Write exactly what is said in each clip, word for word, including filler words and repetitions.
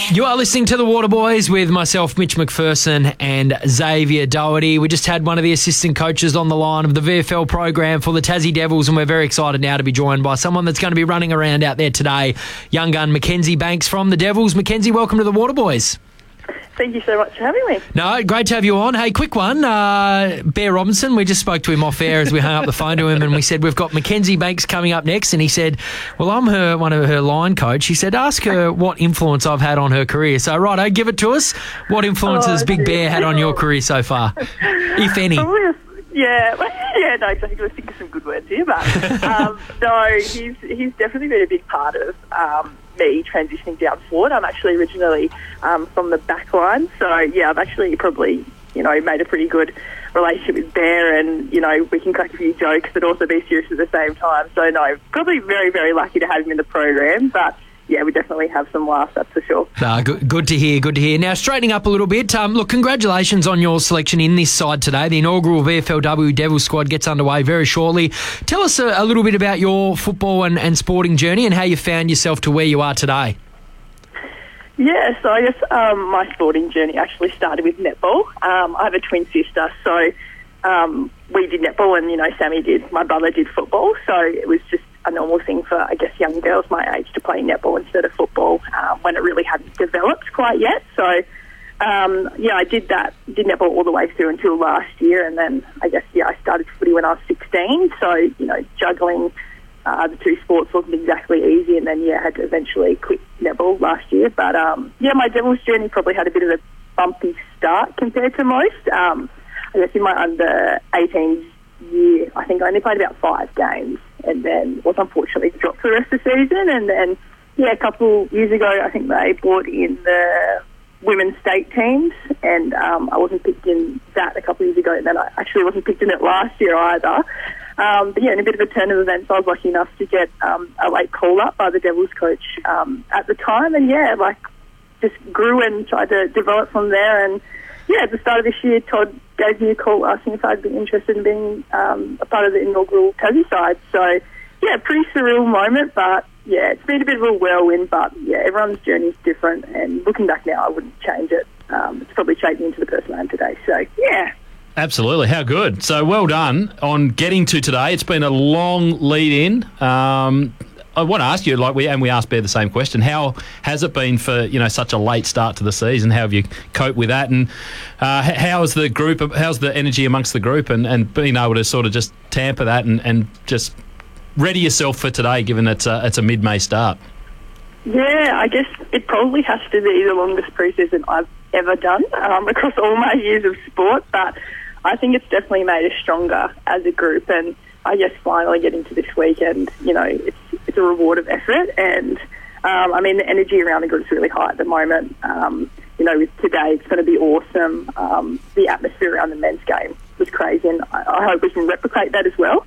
You are listening to The Waterboys with myself, Mitch McPherson, and Xavier Doherty. We just had one of the assistant coaches on the line of the V F L program for the Tassie Devils, and we're very excited now to be joined by someone that's going to be running around out there today, young gun Mackenzie Banks from the Devils. Mackenzie, welcome to The Waterboys. Thank you so much for having me. No, great to have you on. Hey, quick one. Uh, Bear Robinson, we just spoke to him off air as we hung up the phone to him, and we said, we've got Mackenzie Banks coming up next. And he said, well, I'm her one of her line coach. He said, ask her what influence I've had on her career. So, righto, give it to us. What influence oh, has Big Bear had on your career so far, if any? Probably, yeah, yeah, no, exactly. I think of some good words here, but um, no, he's he's definitely been a big part of um, me transitioning down forward. I'm actually originally um, from the back line, so yeah, I've actually probably, you know, made a pretty good relationship with Bear, and, you know, we can crack a few jokes but also be serious at the same time. So no, probably very, very lucky to have him in the program, but yeah, we definitely have some laughs, that's for sure. Uh, good, good to hear, good to hear. Now, straightening up a little bit, um, look, congratulations on your selection in this side today. The inaugural V F L W Devils squad gets underway very shortly. Tell us a, a little bit about your football and, and sporting journey and how you found yourself to where you are today. Yeah, so I guess um, my sporting journey actually started with netball. Um, I have a twin sister, so um, we did netball and, you know, Sammy did, my brother did football, so it was just a normal thing for, I guess, young girls my age to play netball instead of football um, when it really hadn't developed quite yet. So, um, yeah, I did that, did netball all the way through until last year, and then I guess, yeah, I started footy when I was sixteen, so, you know, juggling uh, the two sports wasn't exactly easy, and then, yeah, I had to eventually quit netball last year. But, um, yeah, my Devils journey probably had a bit of a bumpy start compared to most. Um, I guess in my under eighteens year, I think I only played about five games, and then was unfortunately dropped for the rest of the season. And then, yeah, a couple years ago, I think they brought in the women's state teams, and um, I wasn't picked in that a couple of years ago, and then I actually wasn't picked in it last year either. Um, but yeah, in a bit of a turn of events, I was lucky enough to get um, a late call-up by the Devils coach um, at the time, and yeah, like, just grew and tried to develop from there. And yeah, at the start of this year, Todd gave me a call asking if I'd be interested in being um, a part of the inaugural Tassie side. So, yeah, pretty surreal moment, but yeah, it's been a bit of a whirlwind, but yeah, everyone's journey's different, and looking back now, I wouldn't change it. Um, it's probably shaped me into the person I am today, so yeah. Absolutely. How good. So well done on getting to today. It's been a long lead in. Um, I want to ask you, like we and we asked Bear the same question. How has it been for, you know, such a late start to the season? How have you coped with that? And uh, how is the group? How's the energy amongst the group? And, and being able to sort of just tamper that and, and just ready yourself for today, given it's a, it's a mid-May start. Yeah, I guess it probably has to be the longest pre-season I've ever done um, across all my years of sport, but I think it's definitely made us stronger as a group, and I guess finally getting to this weekend, you know, it's it's a reward of effort, and um, I mean, the energy around the group's really high at the moment. Um, you know, with today, it's going to be awesome. Um, the atmosphere around the men's game was crazy, and I, I hope we can replicate that as well.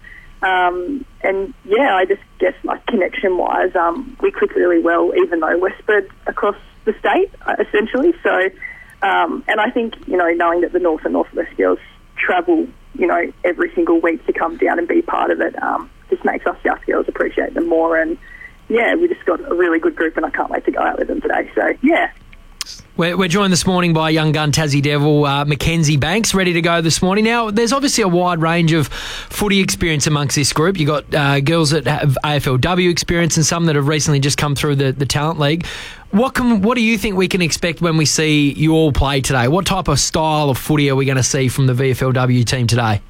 Um, and yeah, I just guess, like, connection-wise, um, we click really well, even though we're spread across the state, uh, essentially. So, um, and I think, you know, knowing that the North and Northwest girls travel, you know, every single week to come down and be part of it, um, just makes us South girls appreciate them more. And yeah, we just got a really good group, and I can't wait to go out with them today. So yeah. We're, we're joined this morning by young gun Tassie Devil uh, Mackenzie Banks, ready to go this morning. Now, there's obviously a wide range of footy experience amongst this group. You've got uh, girls that have A F L W experience and some that have recently just come through the, the Talent League. What can what do you think we can expect when we see you all play today? What type of style of footy are we going to see from the V F L W team today?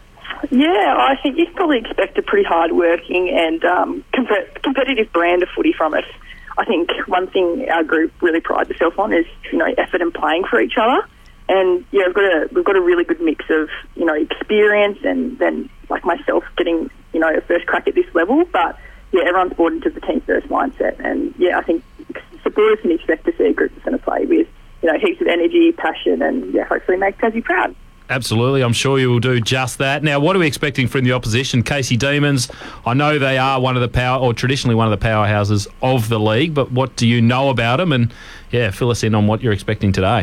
Yeah, I think you can probably expect a pretty hard-working and um, comp- competitive brand of footy from us. I think one thing our group really prides itself on is, you know, effort and playing for each other. And yeah, we've got a we've got a really good mix of, you know, experience and then, like myself, getting, you know, a first crack at this level. But yeah, everyone's bought into the team first mindset. And yeah, I think supporters can expect to see a group that's going to play with, you know, heaps of energy, passion, and yeah, hopefully make Tassie proud. Absolutely, I'm sure you will do just that. Now, what are we expecting from the opposition? Casey Demons, I know they are one of the power, or traditionally one of the powerhouses of the league, but what do you know about them? And yeah, fill us in on what you're expecting today.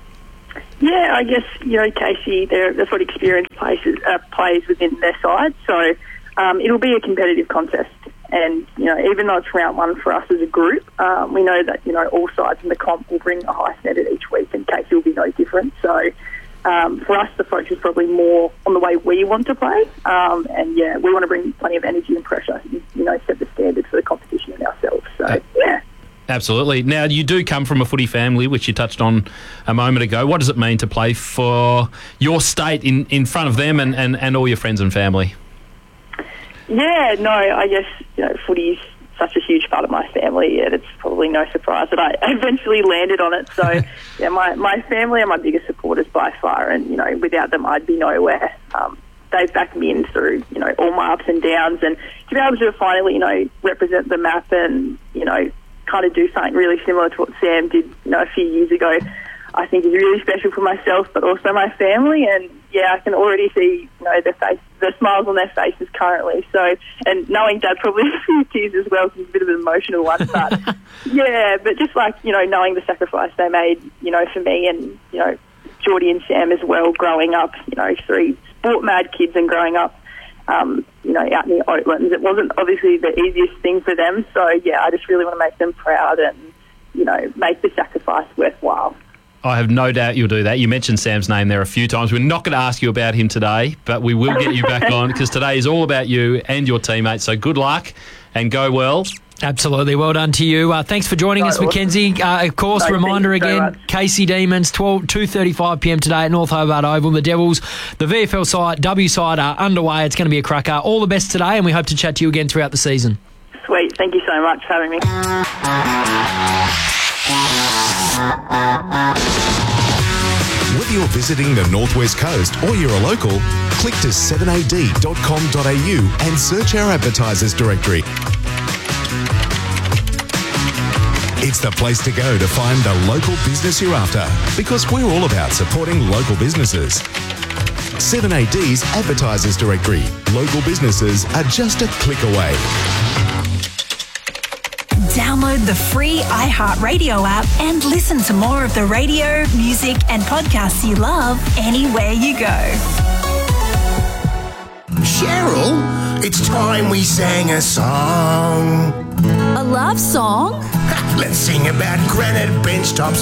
Yeah, I guess, you know, Casey, they're, they're sort of experienced places, uh, players within their side, so um, it'll be a competitive contest. And, you know, even though it's round one for us as a group, um, we know that, you know, all sides in the comp will bring a high standard each week, and Casey will be no different. So um, for us, the focus is probably more on the way we want to play. Um, and, yeah, we want to bring plenty of energy and pressure, you know, set the standard for the competition in ourselves. So, yeah. Absolutely. Now, you do come from a footy family, which you touched on a moment ago. What does it mean to play for your state in, in front of them and, and, and all your friends and family? Yeah, no, I guess, you know, footy's such a huge part of my family, and it's probably no surprise that I eventually landed on it. So, yeah, my, my family are my biggest supporters by far, and, you know, without them I'd be nowhere. Um, they've backed me in through, you know, all my ups and downs, and to be able to finally, you know, represent the map and, you know, kind of do something really similar to what Sam did, you know, a few years ago, I think is really special for myself, but also my family. And yeah, I can already see, you know, their face, the smiles on their faces currently. So, and knowing Dad probably a few tears as well, because it's a bit of an emotional one. But yeah, but just like, you know, knowing the sacrifice they made, you know, for me and, you know, Geordie and Sam as well, growing up, you know, three sport mad kids and growing up, um, you know, out near Oatlands. It wasn't obviously the easiest thing for them. So yeah, I just really want to make them proud and, you know, make the sacrifice worthwhile. I have no doubt you'll do that. You mentioned Sam's name there a few times. We're not going to ask you about him today, but we will get you back on, because today is all about you and your teammates. So good luck and go well. Absolutely. Well done to you. Uh, thanks for joining No, us, Mackenzie. Uh, of course, No, reminder thank you so again, much. Casey Demons, two thirty-five p m today at North Hobart Oval. The Devils, the V F L side, W side are underway. It's going to be a cracker. All the best today, and we hope to chat to you again throughout the season. Sweet. Thank you so much for having me. Whether you're visiting the Northwest Coast or you're a local, click to seven a d dot com dot a u and search our advertisers directory. It's the place to go to find the local business you're after, because we're all about supporting local businesses. seven A D's advertisers directory. Local businesses are just a click away. Download the free iHeartRadio app and listen to more of the radio, music, and podcasts you love anywhere you go. Cheryl, it's time we sang a song. A love song? Let's sing about granite bench tops